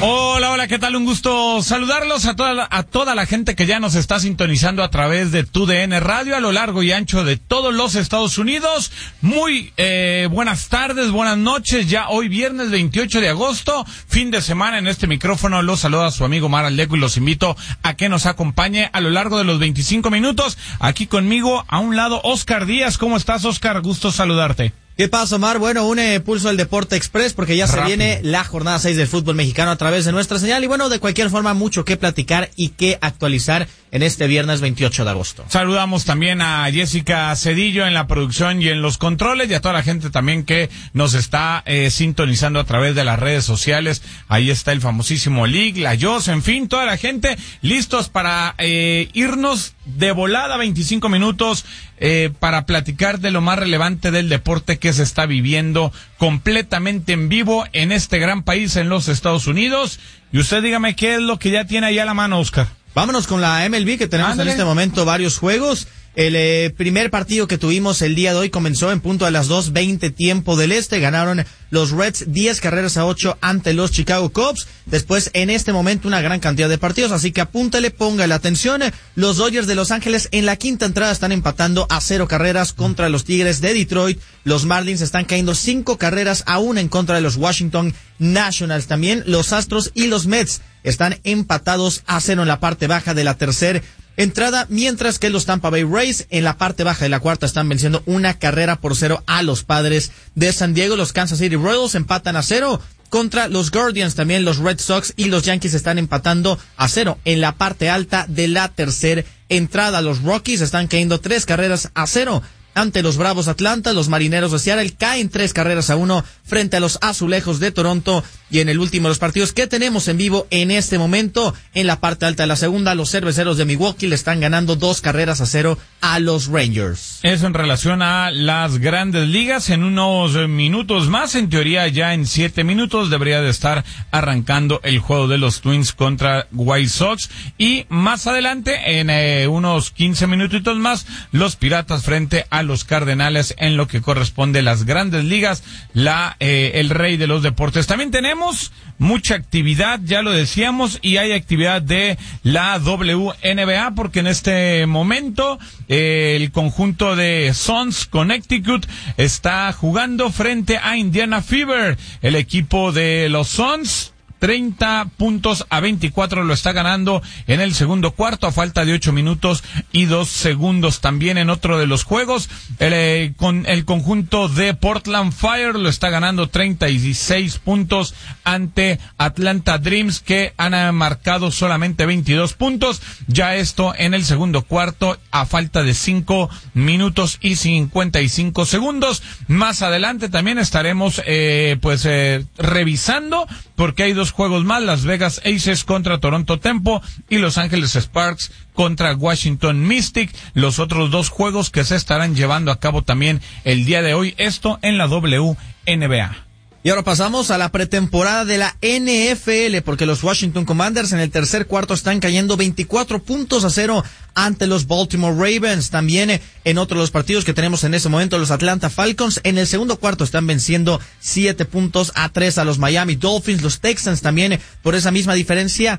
Hola, hola, ¿qué tal? Un gusto saludarlos a toda la gente que ya nos está sintonizando a través de TUDN Radio a lo largo y ancho de todos los Estados Unidos. Muy buenas tardes, buenas noches, ya hoy viernes 28 de agosto, fin de semana. En este micrófono los saluda su amigo Mar Aldeco y los invito a que nos acompañe a lo largo de los 25 minutos. Aquí conmigo, a un lado, Oscar Díaz. ¿Cómo estás, Oscar? Gusto saludarte. ¿Qué pasa, Omar? Bueno, un pulso del Deporte Express porque ya se viene la jornada 6 del fútbol mexicano a través de nuestra señal y bueno, de cualquier forma mucho que platicar y que actualizar en este viernes 28 de agosto. Saludamos también a Jessica Cedillo en la producción y en los controles y a toda la gente también que nos está sintonizando a través de las redes sociales. Ahí está el famosísimo Lig, la Jos, en fin, toda la gente listos para irnos de volada 25 minutos para platicar de lo más relevante del deporte que se está viviendo completamente en vivo en este gran país, en los Estados Unidos. Y usted dígame qué es lo que ya tiene ahí a la mano, Oscar. Vámonos con la MLB, que tenemos en este momento varios juegos. El primer partido que tuvimos el día de hoy comenzó en punto a las 2:20 tiempo del este. Ganaron los Reds 10-8 ante los Chicago Cubs. Después, en este momento, una gran cantidad de partidos, así que apúntale, ponga la atención. Los Dodgers de Los Ángeles en la quinta entrada están empatando a 0 carreras contra los Tigres de Detroit. Los Marlins están cayendo 5-1 en contra de los Washington Nationals. También los Astros y los Mets están empatados a 0 en la parte baja de la tercera entrada, mientras que los Tampa Bay Rays en la parte baja de la cuarta están venciendo 1-0 a los Padres de San Diego. Los Kansas City Royals empatan a 0 contra los Guardians. También los Red Sox y los Yankees están empatando a 0 en la parte alta de la tercera entrada. Los Rockies están cayendo 3-0 ante los Bravos de Atlanta. Los Marineros de Seattle caen 3-1 frente a los Azulejos de Toronto. Y en el último de los partidos que tenemos en vivo en este momento, en la parte alta de la segunda, los Cerveceros de Milwaukee le están ganando 2-0 a los Rangers. Eso en relación a las grandes ligas. En unos minutos más, en teoría ya en 7 minutos, debería de estar arrancando el juego de los Twins contra White Sox. Y más adelante, en unos 15 minutitos más, los Piratas frente a los Cardenales en lo que corresponde a las grandes ligas, el rey de los deportes. También tenemos mucha actividad, ya lo decíamos, y hay actividad de la WNBA porque en este momento el conjunto de Suns Connecticut está jugando frente a Indiana Fever. El equipo de los Suns 30-24 lo está ganando en el segundo cuarto a falta de 8 minutos y 2 segundos. También en otro de los juegos, con el conjunto de Portland Fire lo está ganando 36 puntos ante Atlanta Dreams, que han marcado solamente 22 puntos. Ya esto en el segundo cuarto a falta de 5 minutos y 55 segundos. Más adelante también estaremos revisando porque hay 2 juegos más, Las Vegas Aces contra Toronto Tempo y Los Ángeles Sparks contra Washington Mystic, los otros 2 juegos que se estarán llevando a cabo también el día de hoy, esto en la WNBA. Y ahora pasamos a la pretemporada de la NFL, porque los Washington Commanders en el tercer cuarto están cayendo 24-0 ante los Baltimore Ravens. También en otro de los partidos que tenemos en ese momento, los Atlanta Falcons en el segundo cuarto están venciendo 7-3 a los Miami Dolphins. Los Texans también por esa misma diferencia,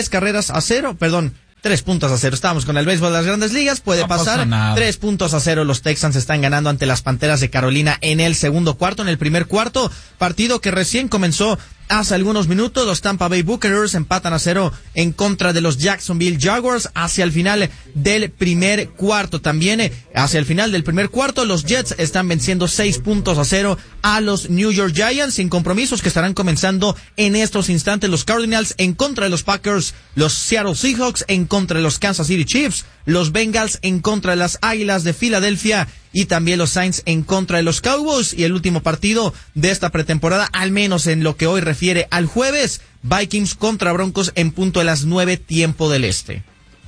3-0. Estamos con el béisbol de las grandes ligas, puede pasar. 3-0 los Texans están ganando ante las Panteras de Carolina en el segundo cuarto. En el primer cuarto, partido que recién comenzó hace algunos minutos, los Tampa Bay Buccaneers empatan a 0 en contra de los Jacksonville Jaguars hacia el final del primer cuarto. También hacia el final del primer cuarto, los Jets están venciendo 6-0 a los New York Giants, sin compromisos que estarán comenzando en estos instantes. Los Cardinals en contra de los Packers, los Seattle Seahawks en contra de los Kansas City Chiefs, los Bengals en contra de las Águilas de Filadelfia y también los Saints en contra de los Cowboys. Y el último partido de esta pretemporada, al menos en lo que hoy refiere al jueves, Vikings contra Broncos en punto de las 9 tiempo del este.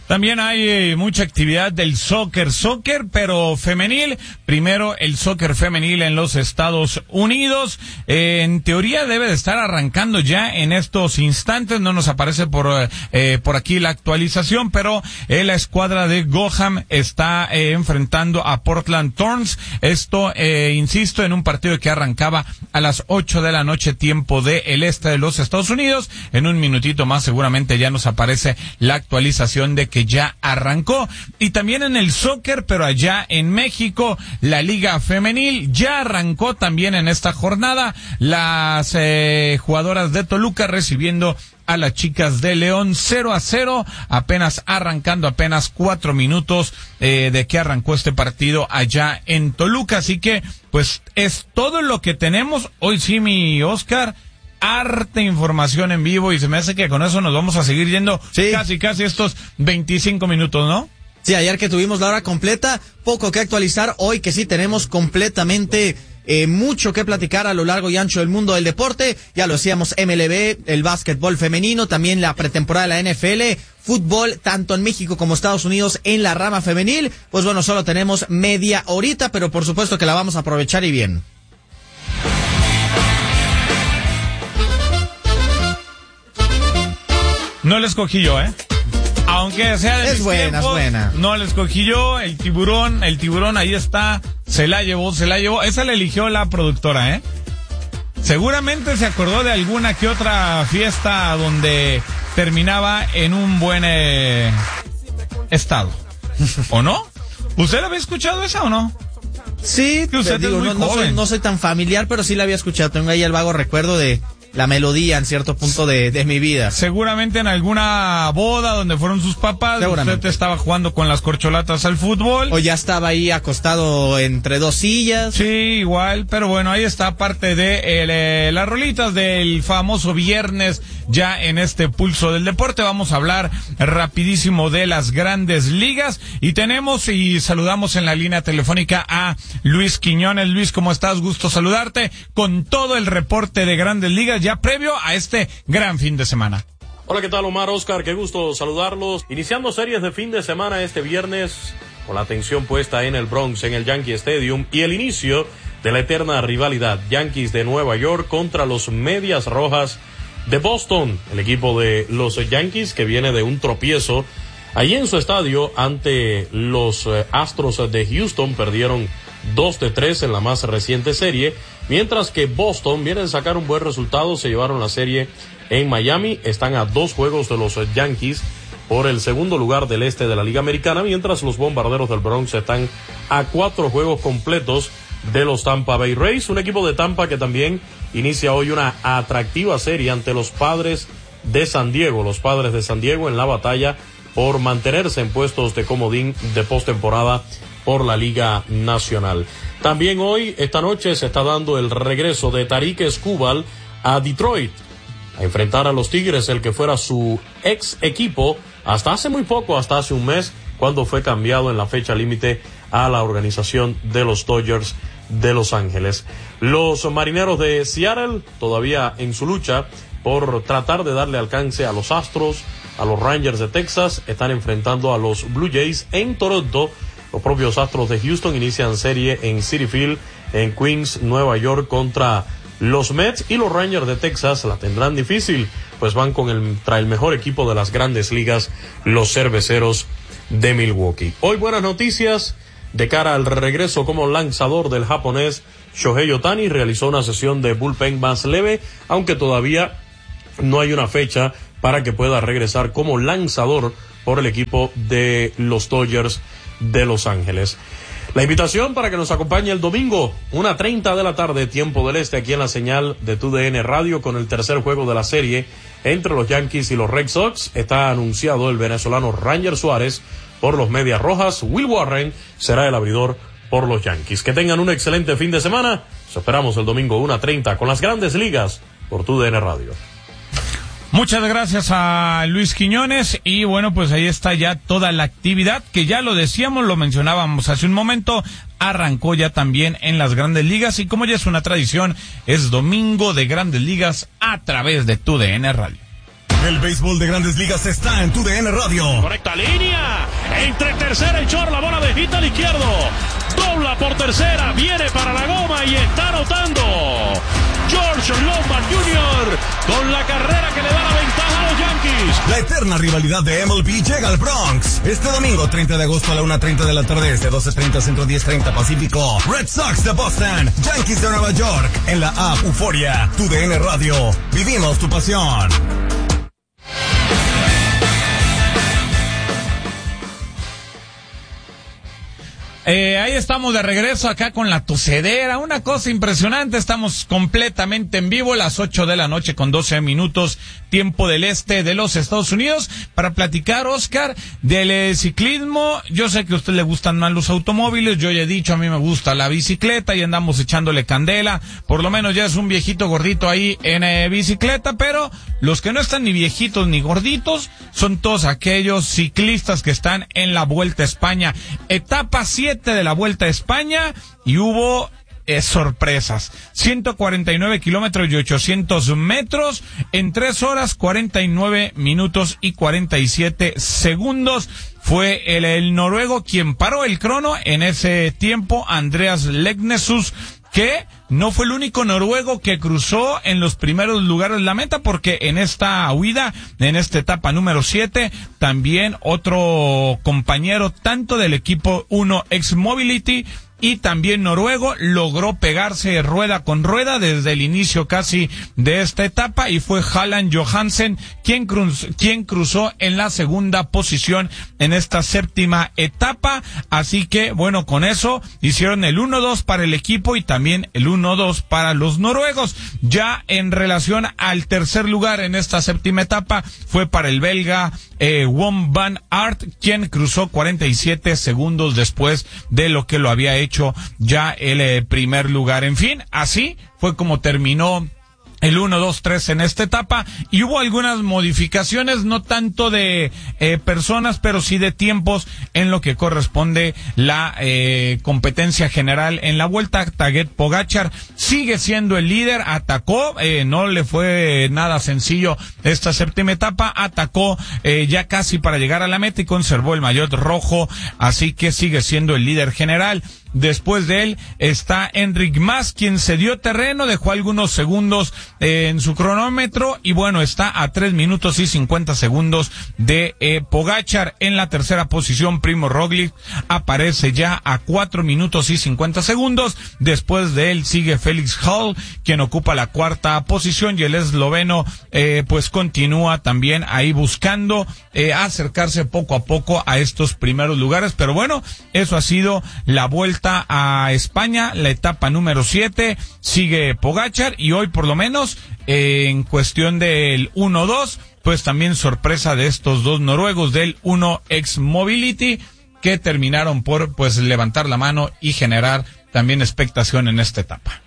También hay mucha actividad del soccer, pero femenil. Primero, el soccer femenil en los Estados Unidos. En teoría debe de estar arrancando ya en estos instantes. No nos aparece por aquí la actualización, pero la escuadra de Gotham está enfrentando a Portland Thorns. Esto, insisto, en un partido que arrancaba a las 8 de la noche, tiempo del este de los Estados Unidos. En un minutito más seguramente ya nos aparece la actualización de que ya arrancó. Y también en el soccer, pero allá en México, la Liga Femenil ya arrancó también en esta jornada. Las jugadoras de Toluca recibiendo a las chicas de León 0-0, apenas arrancando, apenas 4 minutos de que arrancó este partido allá en Toluca. Así que, pues, es todo lo que tenemos. Hoy sí, mi Oscar, harta información en vivo, y se me hace que con eso nos vamos a seguir yendo casi estos 25 minutos, ¿no? Sí, ayer que tuvimos la hora completa, poco que actualizar. Hoy que sí tenemos completamente mucho que platicar a lo largo y ancho del mundo del deporte. Ya lo decíamos, MLB, el básquetbol femenino, también la pretemporada de la NFL, fútbol tanto en México como Estados Unidos en la rama femenil. Pues bueno, solo tenemos media horita, pero por supuesto que la vamos a aprovechar y bien. No la escogí yo, aunque sea de es buena, tiempos, es buena. No la escogí yo. El tiburón ahí está, se la llevó. Esa la eligió la productora, Seguramente se acordó de alguna que otra fiesta donde terminaba en un buen estado. ¿O no? ¿Usted había escuchado esa o no? Sí, usted digo, es muy joven. No soy tan familiar, pero sí la había escuchado. Tengo ahí el vago recuerdo de la melodía en cierto punto de mi vida. Seguramente en alguna boda donde fueron sus papás, usted estaba jugando con las corcholatas al fútbol. O ya estaba ahí acostado entre dos sillas. Sí, igual, pero bueno, ahí está parte de las rolitas del famoso viernes ya en este pulso del deporte. Vamos a hablar rapidísimo de las grandes ligas y saludamos en la línea telefónica a Luis Quiñones. Luis, ¿cómo estás? Gusto saludarte con todo el reporte de grandes ligas ya previo a este gran fin de semana. Hola, ¿qué tal, Omar, Oscar? Qué gusto saludarlos. Iniciando series de fin de semana este viernes, con la atención puesta en el Bronx, en el Yankee Stadium, y el inicio de la eterna rivalidad Yankees de Nueva York contra los Medias Rojas de Boston. El equipo de los Yankees, que viene de un tropiezo allí en su estadio ante los Astros de Houston, perdieron 2-3 en la más reciente serie, mientras que Boston viene de sacar un buen resultado, se llevaron la serie en Miami, están a 2 juegos de los Yankees por el segundo lugar del este de la Liga Americana, mientras los Bombarderos del Bronx están a 4 juegos completos de los Tampa Bay Rays, un equipo de Tampa que también inicia hoy una atractiva serie ante los Padres de San Diego, en la batalla por mantenerse en puestos de comodín de postemporada por la Liga Nacional. También hoy, esta noche, se está dando el regreso de Tarik Skubal a Detroit a enfrentar a los Tigres, el que fuera su ex equipo hasta hace muy poco, hasta hace un mes, cuando fue cambiado en la fecha límite a la organización de los Dodgers de Los Ángeles. Los Marineros de Seattle todavía en su lucha por tratar de darle alcance a los Astros, a los Rangers de Texas, están enfrentando a los Blue Jays en Toronto. Los propios Astros de Houston inician serie en Citi Field, en Queens, Nueva York, contra los Mets, y los Rangers de Texas la tendrán difícil, pues van contra el mejor equipo de las grandes ligas, los Cerveceros de Milwaukee. Hoy buenas noticias de cara al regreso como lanzador del japonés Shohei Ohtani. Realizó una sesión de bullpen más leve, aunque todavía no hay una fecha para que pueda regresar como lanzador por el equipo de los Dodgers de Los Ángeles. La invitación para que nos acompañe el domingo, 1:30 de la tarde, tiempo del este, aquí en la señal de TUDN Radio, con el tercer juego de la serie entre los Yankees y los Red Sox. Está anunciado el venezolano Ranger Suárez por los Medias Rojas. Will Warren será el abridor por los Yankees. Que tengan un excelente fin de semana. Nos esperamos el domingo 1:30 con las grandes ligas por TUDN Radio. Muchas gracias a Luis Quiñones, y bueno, pues ahí está ya toda la actividad que ya lo decíamos, lo mencionábamos hace un momento, arrancó ya también en las grandes ligas, y como ya es una tradición, es domingo de grandes ligas a través de TUDN Radio. El béisbol de Grandes Ligas está en TUDN Radio. Correcta línea. Entre tercera y short, la bola de hit al izquierdo. Dobla por tercera, viene para la goma y está anotando. George Lombard Jr. con la carrera que le da la ventaja a los Yankees. La eterna rivalidad de MLB llega al Bronx. Este domingo, 30 de agosto a la 1:30 de la tarde, de 12:30 Centro, 10:30 Pacífico. Red Sox de Boston, Yankees de Nueva York. En la app Euforia, TUDN Radio. Vivimos tu pasión. Ahí estamos de regreso acá con la tosedera, una cosa impresionante, estamos completamente en vivo, las 8 de la noche con 12 minutos, tiempo del este de los Estados Unidos, para platicar, Oscar, del ciclismo. Yo sé que a usted le gustan más los automóviles, yo ya he dicho, a mí me gusta la bicicleta y andamos echándole candela, por lo menos ya es un viejito gordito ahí en bicicleta, pero los que no están ni viejitos ni gorditos son todos aquellos ciclistas que están en la Vuelta a España, etapa 7 de la Vuelta a España, y hubo sorpresas. 149 kilómetros y 800 metros en 3 horas 49 minutos y 47 segundos. Fue el noruego quien paró el crono en ese tiempo, Andreas Legnesus, que no fue el único noruego que cruzó en los primeros lugares de la meta, porque en esta huida, en esta etapa número 7, también otro compañero tanto del equipo 1 X Mobility y también noruego logró pegarse rueda con rueda desde el inicio casi de esta etapa, y fue Halland Johansen quien cruzó en la segunda posición en esta séptima etapa. Así que bueno, con eso hicieron el 1-2 para el equipo y también el 1-2 para los noruegos. Ya en relación al tercer lugar en esta séptima etapa fue para el belga Wout van Aert, quien cruzó 47 segundos después de lo que lo había hecho ya el primer lugar. En fin, así fue como terminó el 1-2-3 en esta etapa, y hubo algunas modificaciones, no tanto de personas, pero sí de tiempos en lo que corresponde la competencia general en la vuelta. Tadej Pogačar sigue siendo el líder, atacó, no le fue nada sencillo esta séptima etapa, atacó ya casi para llegar a la meta y conservó el maillot rojo, así que sigue siendo el líder general. Después de él está Enric Mas, quien se dio terreno, dejó algunos segundos en su cronómetro, y bueno, está a 3 minutos y 50 segundos de Pogačar. En la tercera posición, Primo Roglic aparece ya a 4 minutos y 50 segundos. Después de él sigue Felix Hall, quien ocupa la cuarta posición, y el esloveno pues continúa también ahí buscando acercarse poco a poco a estos primeros lugares. Pero bueno, eso ha sido la Vuelta a España, la etapa número 7, sigue Pogačar, y hoy por lo menos en cuestión del 1-2, pues también sorpresa de estos dos noruegos del 1 X Mobility, que terminaron por pues levantar la mano y generar también expectación en esta etapa.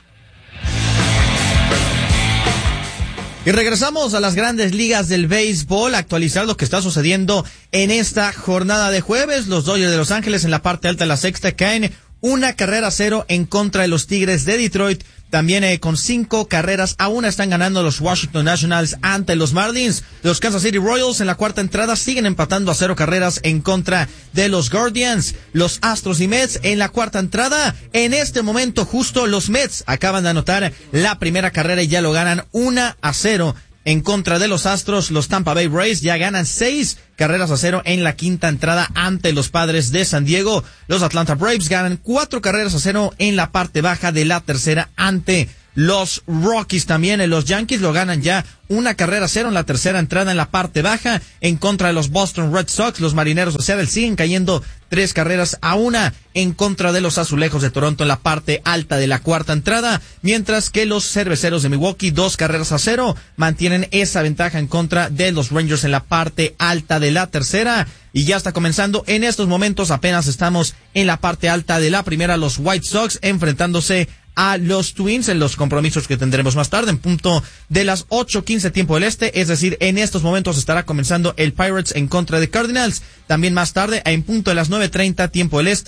Y regresamos a las grandes ligas del béisbol, a actualizar lo que está sucediendo en esta jornada de jueves. Los Dodgers de Los Ángeles en la parte alta de la sexta caen 1-0 en contra de los Tigres de Detroit. También con 5-1 están ganando los Washington Nationals ante los Marlins. Los Kansas City Royals en la cuarta entrada siguen empatando a 0 carreras en contra de los Guardians. Los Astros y Mets en la cuarta entrada. En este momento justo los Mets acaban de anotar la primera carrera y ya lo ganan 1-0 en contra de los Astros. Los Tampa Bay Rays ya ganan 6-0 en la quinta entrada ante los Padres de San Diego. Los Atlanta Braves ganan 4-0 en la parte baja de la tercera ante los Rockies. También los Yankees lo ganan ya 1-0 en la tercera entrada en la parte baja en contra de los Boston Red Sox. Los Marineros de Seattle siguen cayendo 3-1 en contra de los Azulejos de Toronto en la parte alta de la cuarta entrada, mientras que los Cerveceros de Milwaukee 2-0 mantienen esa ventaja en contra de los Rangers en la parte alta de la tercera. Y ya está comenzando en estos momentos, apenas estamos en la parte alta de la primera, los White Sox enfrentándose a los Twins en los compromisos que tendremos más tarde en punto de las 8:15 tiempo del este, es decir, en estos momentos estará comenzando el Pirates en contra de Cardinals. También más tarde, en punto de las 9:30 tiempo del este,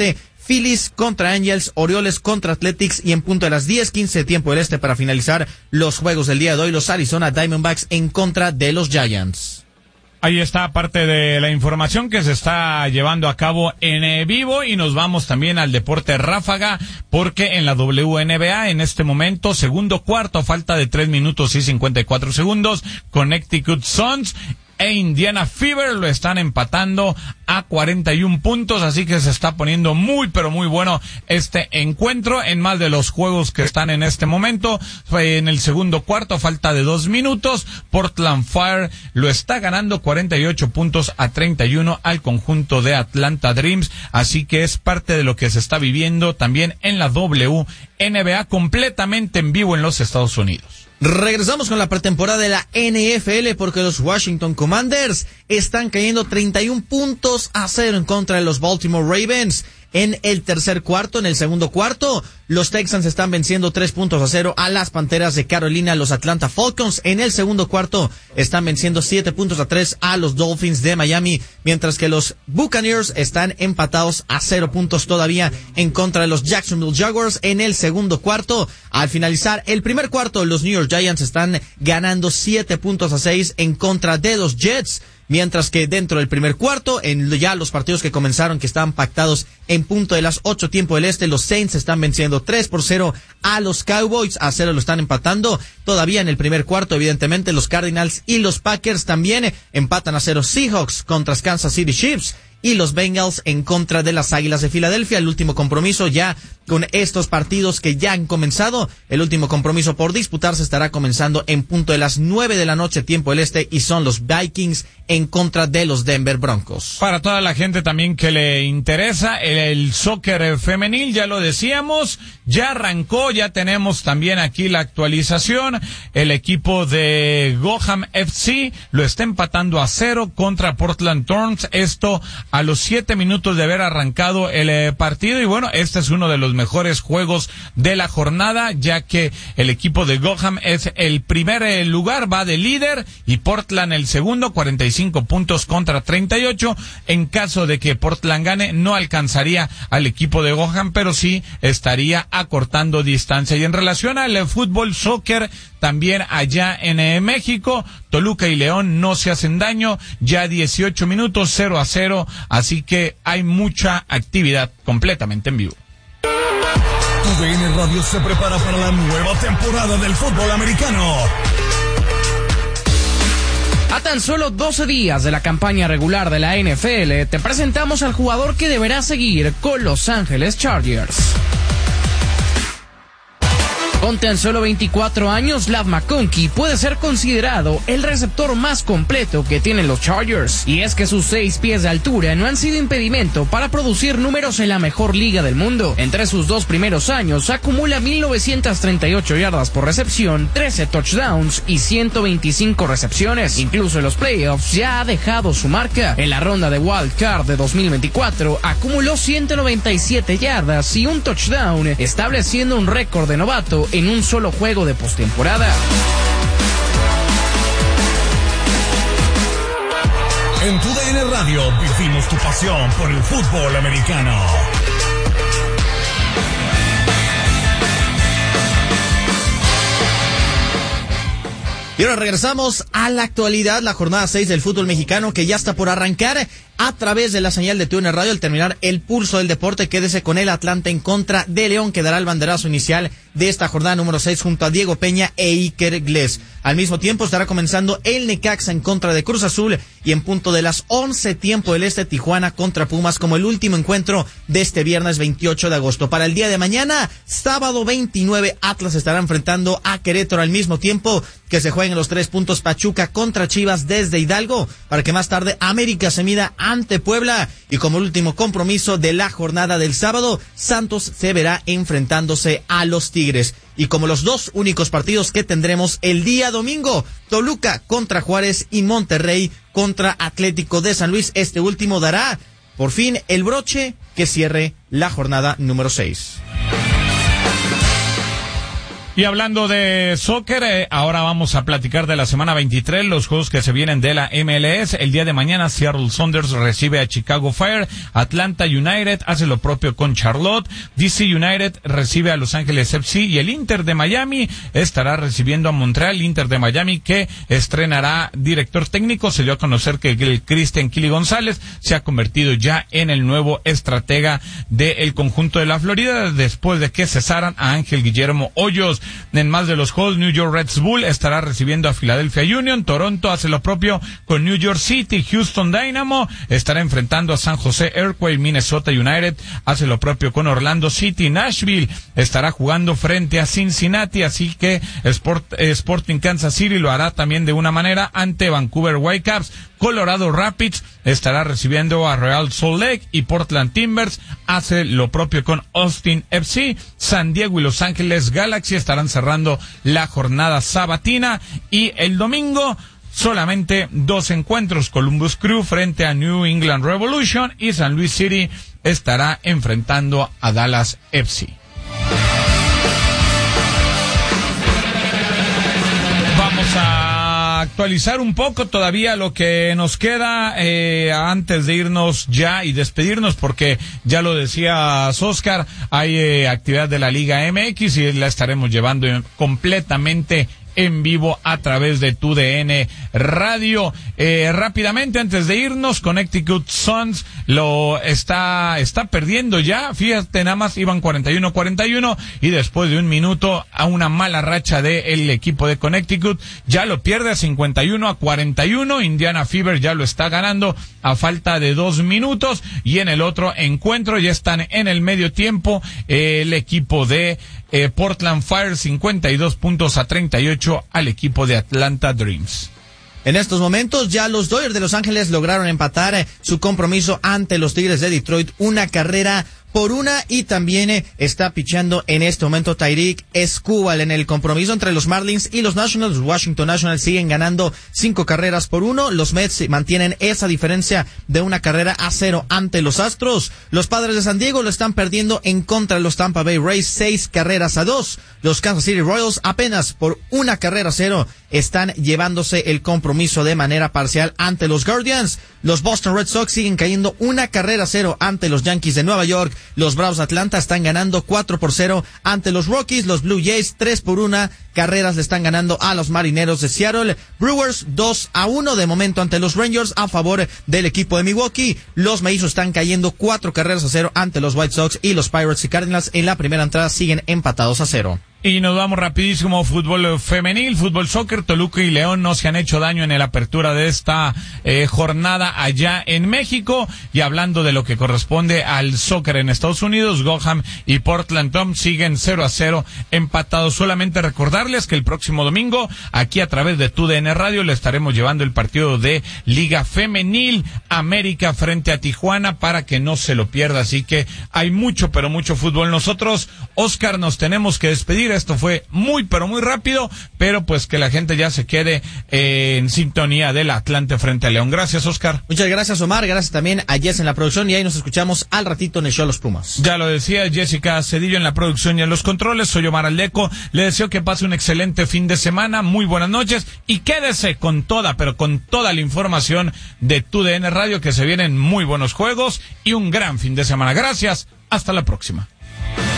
Phillies contra Angels, Orioles contra Athletics, y en punto de las 10:15 de tiempo del este para finalizar los juegos del día de hoy, los Arizona Diamondbacks en contra de los Giants. Ahí está parte de la información que se está llevando a cabo en vivo, y nos vamos también al deporte ráfaga, porque en la WNBA en este momento, segundo cuarto, falta de 3 minutos y 54 segundos, Connecticut Suns e Indiana Fever lo están empatando a 41 puntos, así que se está poniendo muy pero muy bueno este encuentro. En más de los juegos que están en este momento, en el segundo cuarto, falta de 2 minutos, Portland Fire lo está ganando 48 puntos a 31 al conjunto de Atlanta Dreams, así que es parte de lo que se está viviendo también en la WNBA, completamente en vivo en los Estados Unidos. Regresamos con la pretemporada de la NFL, porque los Washington Commanders están cayendo 31-0 en contra de los Baltimore Ravens en el tercer cuarto. En el segundo cuarto, los Texans están venciendo 3-0 a las Panteras de Carolina. Los Atlanta Falcons en el segundo cuarto están venciendo 7-3 a los Dolphins de Miami, mientras que los Buccaneers están empatados a 0 puntos todavía en contra de los Jacksonville Jaguars en el segundo cuarto. Al finalizar el primer cuarto, los New York Giants están ganando 7-6 en contra de los Jets, mientras que dentro del primer cuarto, en ya los partidos que comenzaron, que estaban pactados en punto de las 8 tiempo del este, los Saints están venciendo 3-0 a los Cowboys, a 0 lo están empatando. Todavía en el primer cuarto, evidentemente, los Cardinals y los Packers también empatan a 0. Seahawks contra Kansas City Chiefs y los Bengals en contra de las Águilas de Filadelfia. El último compromiso ya con estos partidos que ya han comenzado. El último compromiso por disputarse estará comenzando en punto de las 9 de la noche, tiempo del este, y son los Vikings en contra de los Denver Broncos. Para toda la gente también que le interesa el soccer femenil, ya lo decíamos, ya arrancó, ya tenemos también aquí la actualización. El equipo de Gotham FC lo está empatando a 0 contra Portland Thorns, esto a los 7 minutos de haber arrancado el partido, y bueno, este es uno de los mejores juegos de la jornada, ya que el equipo de Gotham es el primer lugar, va de líder, y Portland el segundo, 45 puntos contra 38. En caso de que Portland gane, no alcanzaría al equipo de Gotham, pero sí estaría acortando distancia. Y en relación al fútbol soccer, también allá en México, Toluca y León no se hacen daño, ya 18 minutos, 0-0, así que hay mucha actividad completamente en vivo. TUDN Radio se prepara para la nueva temporada del fútbol americano. A tan solo 12 días de la campaña regular de la NFL, te presentamos al jugador que deberá seguir con Los Ángeles Chargers. Con tan solo 24 años, Ladd McConkey puede ser considerado el receptor más completo que tienen los Chargers. Y es que sus 6 pies de altura no han sido impedimento para producir números en la mejor liga del mundo. Entre sus 2 primeros años, acumula 1,938 yardas por recepción, 13 touchdowns y 125 recepciones. Incluso en los playoffs ya ha dejado su marca. En la ronda de Wild Card de 2024, acumuló 197 yardas y un touchdown, estableciendo un récord de novato en un solo juego de postemporada. En TUDN Radio vivimos tu pasión por el fútbol americano. Y ahora regresamos a la actualidad, la jornada 6 del fútbol mexicano, que ya está por arrancar a través de la señal de TUDN Radio. Al terminar el pulso del deporte, quédese con el Atlante en contra de León, que dará el banderazo inicial de esta jornada número 6 junto a Diego Peña e Iker Gles. Al mismo tiempo estará comenzando el Necaxa en contra de Cruz Azul, y en punto de las 11 tiempo del este, Tijuana contra Pumas como el último encuentro de este viernes 28 de agosto. Para el día de mañana, sábado 29, Atlas estará enfrentando a Querétaro al mismo tiempo que se jueguen los 3 puntos Pachuca contra Chivas desde Hidalgo, para que más tarde América se mida ante Puebla, y como último compromiso de la jornada del sábado, Santos se verá enfrentándose a los Tigres. Y como los 2 únicos partidos que tendremos el día domingo, Toluca contra Juárez y Monterrey contra Atlético de San Luis. Este último dará por fin el broche que cierre la jornada número 6. Y hablando de soccer, ahora vamos a platicar de la semana 23, los juegos que se vienen de la MLS. El día de mañana, Seattle Sounders recibe a Chicago Fire, Atlanta United hace lo propio con Charlotte, DC United recibe a Los Ángeles FC y el Inter de Miami estará recibiendo a Montreal. Inter de Miami que estrenará director técnico. Se dio a conocer que el Cristian Kili González se ha convertido ya en el nuevo estratega del conjunto de la Florida después de que cesaran a Ángel Guillermo Hoyos. En más de los juegos, New York Red Bull estará recibiendo a Philadelphia Union, Toronto hace lo propio con New York City, Houston Dynamo estará enfrentando a San Jose Earthquake, Minnesota United hace lo propio con Orlando City, Nashville estará jugando frente a Cincinnati, así que Sporting Kansas City lo hará también de una manera ante Vancouver Whitecaps. Colorado Rapids estará recibiendo a Real Salt Lake y Portland Timbers hace lo propio con Austin FC. San Diego y Los Ángeles Galaxy estarán cerrando la jornada sabatina y el domingo solamente 2 encuentros. Columbus Crew frente a New England Revolution y San Luis City estará enfrentando a Dallas FC. Vamos a actualizar un poco todavía lo que nos queda antes de irnos ya y despedirnos, porque ya lo decía Oscar, hay actividad de la Liga MX y la estaremos llevando completamente en vivo a través de TUDN Radio. Rápidamente, antes de irnos, Connecticut Suns lo está perdiendo ya. Fíjate, nada más iban 41-41 y después de un minuto a una mala racha del equipo de Connecticut ya lo pierde a 51-41. Indiana Fever ya lo está ganando a falta de 2 minutos y en el otro encuentro ya están en el medio tiempo el equipo de Portland Fire 52 puntos a 38 al equipo de Atlanta Dreams. En estos momentos ya los Dodgers de Los Ángeles lograron empatar su compromiso ante los Tigres de Detroit 1-1 y también está pichando en este momento Tyreek Skubal. En el compromiso entre los Marlins y los Nationals, los Washington Nationals siguen ganando 5-1. Los Mets mantienen esa diferencia de 1-0 ante los Astros. Los Padres de San Diego lo están perdiendo en contra de los Tampa Bay Rays 6-2. Los Kansas City Royals apenas por 1-0 están llevándose el compromiso de manera parcial ante los Guardians. Los Boston Red Sox siguen cayendo 1-0 ante los Yankees de Nueva York. Los Bravos de Atlanta están ganando 4-0 ante los Rockies. Los Blue Jays 3-1 carreras le están ganando a los Marineros de Seattle. Brewers 2-1 de momento ante los Rangers a favor del equipo de Milwaukee. Los Mellizos están cayendo 4-0 ante los White Sox y los Pirates y Cardinals en la primera entrada siguen empatados a 0. Y nos vamos rapidísimo, fútbol femenil, fútbol soccer. Toluca y León no se han hecho daño en la apertura de esta jornada allá en México. Y hablando de lo que corresponde al soccer en Estados Unidos, Gotham y Portland Tom siguen 0-0 empatados. Solamente recordarles que el próximo domingo, aquí a través de TUDN Radio, le estaremos llevando el partido de Liga Femenil América frente a Tijuana para que no se lo pierda. Así que hay mucho, pero mucho fútbol. Nosotros, Oscar, nos tenemos que despedir. Esto fue muy, pero muy rápido, pero pues que la gente ya se quede en sintonía del Atlante frente a León. Gracias, Oscar. Muchas gracias, Omar. Gracias también a Jess en la producción y ahí nos escuchamos al ratito en el show Los Pumas. Ya lo decía Jessica Cedillo en la producción y en los controles. Soy Omar Aldeco. Le deseo que pase un excelente fin de semana. Muy buenas noches y quédese con toda, pero con toda la información de TUDN Radio, que se vienen muy buenos juegos y un gran fin de semana. Gracias. Hasta la próxima.